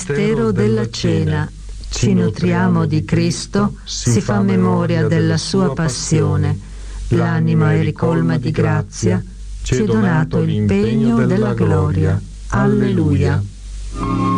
mistero della cena. Ci nutriamo di Cristo, si fa memoria della sua passione. L'anima è ricolma di grazia, ci è donato l'impegno della gloria. Alleluia.